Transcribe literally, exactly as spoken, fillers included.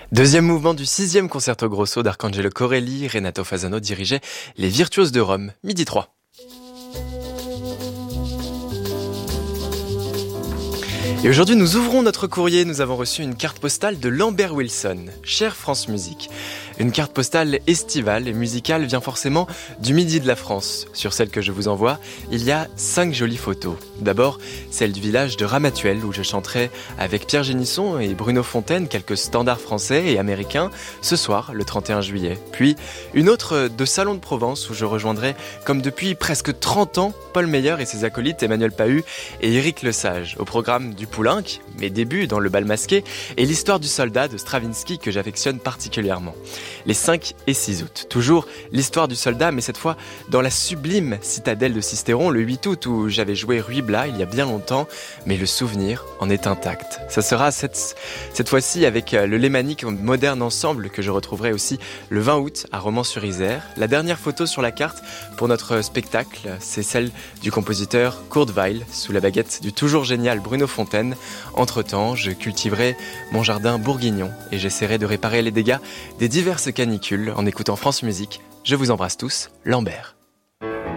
Deuxième mouvement du sixième concerto grosso d'Arcangelo Corelli, Renato Fasano dirigeait Les Virtuoses de Rome, midi trois. Et aujourd'hui, nous ouvrons notre courrier. Nous avons reçu une carte postale de Lambert Wilson. Chère France Musique, une carte postale estivale et musicale vient forcément du midi de la France. Sur celle que je vous envoie, il y a cinq jolies photos. D'abord, celle du village de Ramatuelle où je chanterai avec Pierre Génisson et Bruno Fontaine quelques standards français et américains ce soir, le trente et un juillet. Puis, une autre de Salon de Provence où je rejoindrai, comme depuis presque trente ans, Paul Meyer et ses acolytes Emmanuel Pahud et Éric Lesage. Au programme du Poulenc, mes débuts dans le bal masqué et l'histoire du soldat de Stravinsky que j'affectionne particulièrement. Les cinq et six août. Toujours l'histoire du soldat, mais cette fois dans la sublime citadelle de Sisteron, le huit août où j'avais joué Ruy Blas il y a bien longtemps, mais le souvenir en est intact. Ça sera cette, cette fois-ci avec le Lémanique Moderne Ensemble que je retrouverai aussi le vingt août à Romans-sur-Isère. La dernière photo sur la carte pour notre spectacle, c'est celle du compositeur Kurt Weill sous la baguette du toujours génial Bruno Fontaine. Entre-temps, je cultiverai mon jardin bourguignon et j'essaierai de réparer les dégâts des diverses canicules en écoutant France Musique. Je vous embrasse tous, Lambert.